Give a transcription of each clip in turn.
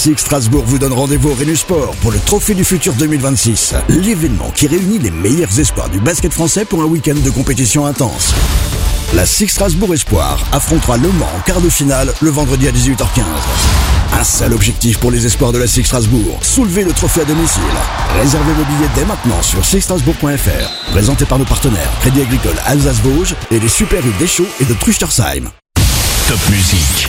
SIG Strasbourg vous donne rendez-vous au Rhenus Sport pour le Trophée du Futur 2026. L'événement qui réunit les meilleurs espoirs du basket français pour un week-end de compétition intense. La SIG Strasbourg Espoir affrontera Le Mans en quart de finale le vendredi à 18h15. Un seul objectif pour les espoirs de la SIG Strasbourg, soulever le trophée à domicile. Réservez vos billets dès maintenant sur sigstrasbourg.fr. Présenté par nos partenaires Crédit Agricole Alsace-Vosges et les Super U d'Eschaux et de Truchtersheim. Top Musique.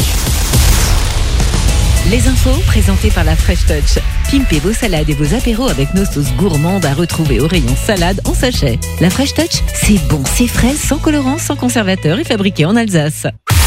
Les infos présentées par la Fresh Touch. Pimpez vos salades et vos apéros avec nos sauces gourmandes à retrouver au rayon salade en sachet. La Fresh Touch, c'est bon, c'est frais, sans colorant, sans conservateur et fabriqué en Alsace.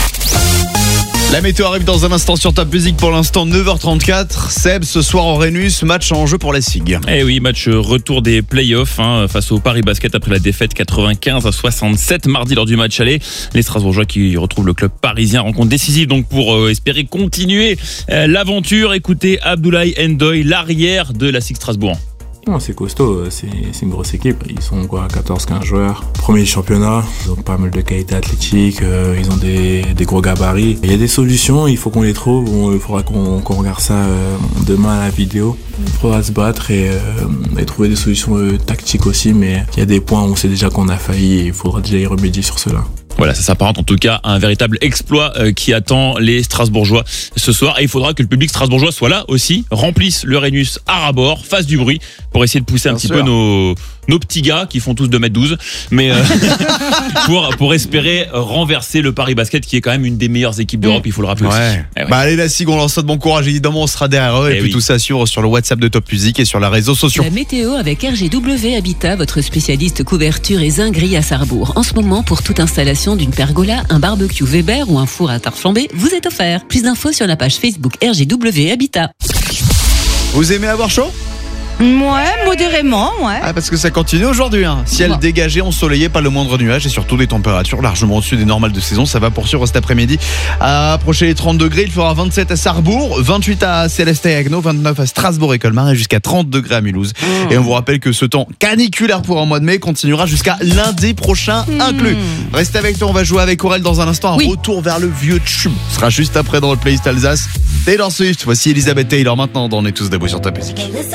La météo arrive dans un instant sur Top Musique. Pour l'instant 9h34. Seb, ce soir en Rhenus, match en jeu pour la SIG. Eh oui, match retour des playoffs face au Paris Basket après la défaite 95-67 mardi lors du match aller. Les Strasbourgeois qui retrouvent le club parisien, rencontre décisive donc pour espérer continuer l'aventure. Écoutez Abdoulaye Ndoye, l'arrière de la SIG Strasbourg. Non, c'est costaud, c'est une grosse équipe. Ils sont 14-15 joueurs. Premier championnat, ils ont pas mal de qualité athlétique, ils ont des gros gabarits. Il y a des solutions, il faut qu'on les trouve. Il faudra qu'on regarde ça demain à la vidéo. Il faudra se battre et trouver des solutions tactiques aussi, mais il y a des points où on sait déjà qu'on a failli et il faudra déjà y remédier sur cela. Voilà, ça s'apparente en tout cas à un véritable exploit qui attend les Strasbourgeois ce soir. Et il faudra que le public strasbourgeois soit là aussi, remplisse le Rhenus à ras-bord, fasse du bruit pour essayer de pousser un petit peu nos petits gars qui font tous 2m12, mais pour espérer renverser le Paris Basket qui est quand même une des meilleures équipes d'Europe, il faut le rappeler aussi. Ouais. Bah allez la SIG, on leur souhaite bon courage, évidemment on sera derrière eux et puis tout ça sur le WhatsApp de Top Musique et sur les réseaux sociaux. La météo avec RGW Habitat, votre spécialiste couverture et zinguerie à Sarrebourg. En ce moment, pour toute installation d'une pergola, un barbecue Weber ou un four à tarte flambée, vous est offert. Plus d'infos sur la page Facebook RGW Habitat. Vous aimez avoir chaud ? Ouais, modérément, ouais. Ah, parce que ça continue aujourd'hui, hein. Ciel dégagé, ensoleillé, pas le moindre nuage et surtout des températures largement au-dessus des normales de saison. Ça va poursuivre cet après-midi à approcher les 30 degrés. Il fera 27 à Sarrebourg, 28 à Céleste et Agno, 29 à Strasbourg et Colmar et jusqu'à 30 degrés à Mulhouse. Et on vous rappelle que ce temps caniculaire pour un mois de mai continuera jusqu'à lundi prochain inclus. Restez avec nous, on va jouer avec Aurel dans un instant. Un retour vers le vieux tube. Ce sera juste après dans le playlist Alsace. Taylor Swift, voici Elizabeth Taylor maintenant dans On est tous debout sur Top Musique.